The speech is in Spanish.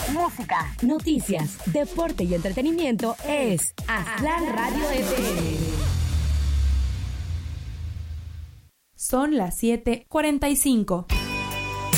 música, noticias, deporte y entretenimiento es Aztlán Radio FM. Son las 7:45.